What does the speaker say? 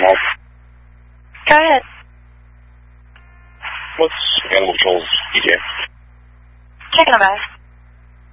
animal. Go ahead. What's Animal Control's ETA? Checking them out.